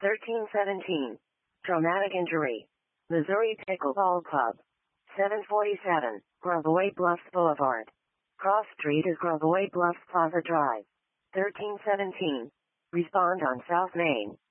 1317. Traumatic injury. Missouri Pickleball Club. 747. Grubaway Bluffs Boulevard. Cross Street is Grubaway Bluffs Plaza Drive. 1317. Respond on South Main.